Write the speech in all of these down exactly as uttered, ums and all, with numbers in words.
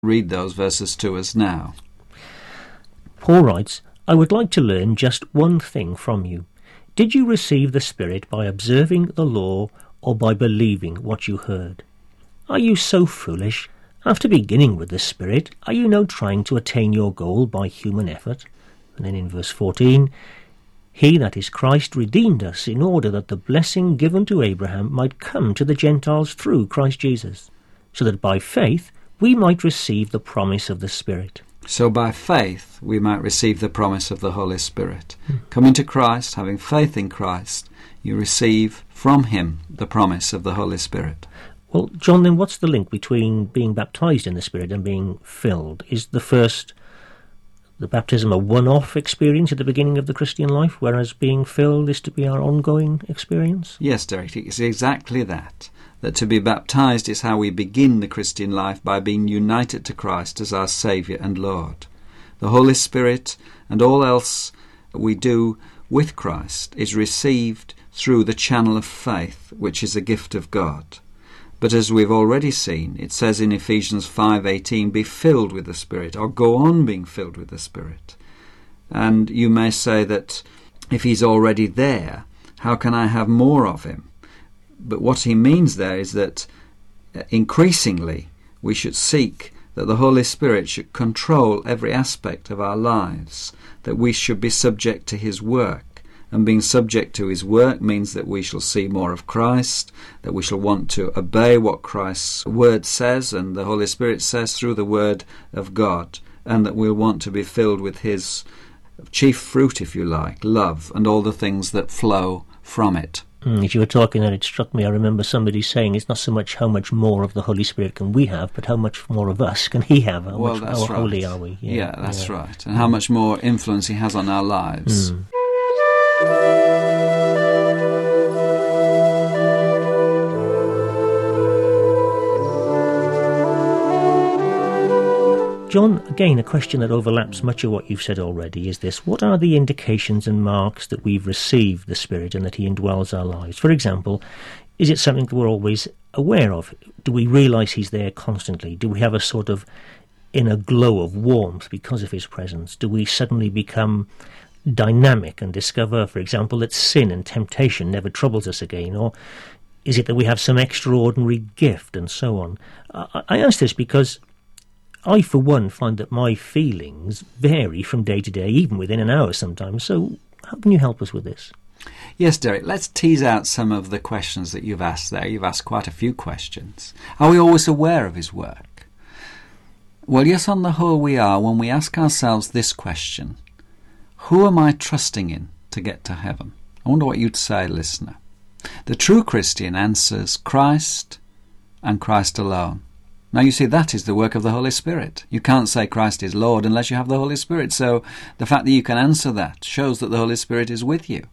read those verses to us now. Paul writes, I would like to learn just one thing from you. Did you receive the Spirit by observing the law or by believing what you heard? Are you so foolish? After beginning with the Spirit, are you now trying to attain your goal by human effort? And then in verse fourteen, He, that is Christ, redeemed us in order that the blessing given to Abraham might come to the Gentiles through Christ Jesus, so that by faith we might receive the promise of the Spirit. So by faith we might receive the promise of the Holy Spirit. Hmm. Coming to Christ, having faith in Christ, you receive from him the promise of the Holy Spirit. Well, John, then what's the link between being baptized in the Spirit and being filled? Is the first, the baptism, a one-off experience at the beginning of the Christian life, whereas being filled is to be our ongoing experience? Yes, Derek, it's exactly that. That to be baptized is how we begin the Christian life, by being united to Christ as our Saviour and Lord. The Holy Spirit and all else we do with Christ is received through the channel of faith, which is a gift of God. But as we've already seen, it says in Ephesians five eighteen, be filled with the Spirit, or go on being filled with the Spirit. And you may say that if he's already there, how can I have more of him? But what he means there is that increasingly we should seek that the Holy Spirit should control every aspect of our lives, that we should be subject to his work. And being subject to his work means that we shall see more of Christ, that we shall want to obey what Christ's word says and the Holy Spirit says through the word of God, and that we'll want to be filled with his chief fruit, if you like, love, and all the things that flow from it. Mm, as you were talking and it struck me, I remember somebody saying it's not so much how much more of the Holy Spirit can we have, but how much more of us can he have, how well, much that's how right. holy are we. Yeah, yeah that's yeah. right. And how much more influence he has on our lives. Mm. John, again, a question that overlaps much of what you've said already is this. What are the indications and marks that we've received the Spirit and that he indwells our lives? For example, is it something that we're always aware of? Do we realise he's there constantly? Do we have a sort of inner glow of warmth because of his presence? Do we suddenly become dynamic and discover, for example, that sin and temptation never troubles us again? Or is it that we have some extraordinary gift and so on? I, I ask this because I, for one, find that my feelings vary from day to day, even within an hour sometimes. So how can you help us with this? Yes, Derek, let's tease out some of the questions that you've asked there. You've asked quite a few questions. Are we always aware of his work? Well, yes, on the whole we are when we ask ourselves this question. Who am I trusting in to get to heaven? I wonder what you'd say, listener. The true Christian answers Christ and Christ alone. Now, you see, that is the work of the Holy Spirit. You can't say Christ is Lord unless you have the Holy Spirit. So the fact that you can answer that shows that the Holy Spirit is with you.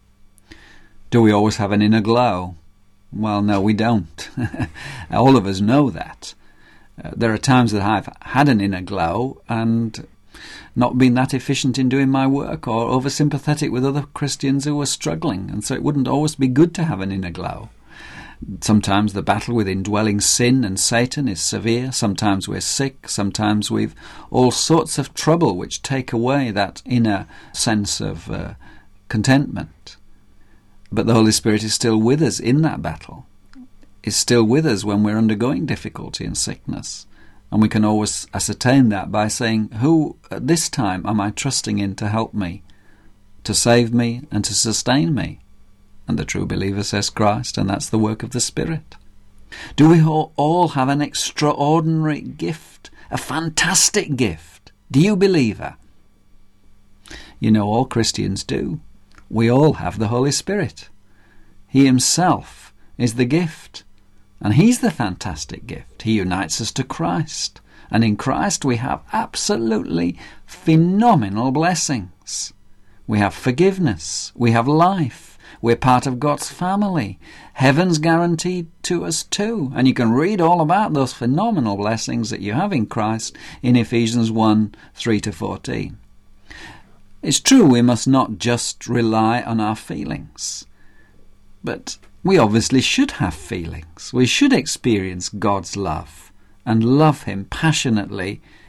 Do we always have an inner glow? Well, no, we don't. All of us know that. Uh, there are times that I've had an inner glow and not been that efficient in doing my work, or over-sympathetic with other Christians who are struggling. And so it wouldn't always be good to have an inner glow. Sometimes the battle with indwelling sin and Satan is severe. Sometimes we're sick. Sometimes we've all sorts of trouble which take away that inner sense of uh, contentment. But the Holy Spirit is still with us in that battle. Is still with us when we're undergoing difficulty and sickness. And we can always ascertain that by saying, who at this time am I trusting in to help me, to save me and to sustain me? And the true believer says Christ, and that's the work of the Spirit. Do we all have an extraordinary gift, a fantastic gift? Do you, believer? You know, all Christians do. We all have the Holy Spirit. He himself is the gift, and he's the fantastic gift. He unites us to Christ, and in Christ we have absolutely phenomenal blessings. We have forgiveness, we have life. We're part of God's family. Heaven's guaranteed to us too. And you can read all about those phenomenal blessings that you have in Christ in Ephesians one, three to fourteen. It's true we must not just rely on our feelings. But we obviously should have feelings. We should experience God's love and love him passionately